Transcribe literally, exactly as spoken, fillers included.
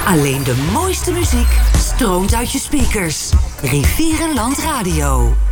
Alleen de mooiste muziek stroomt uit je speakers. Rivierenland Radio.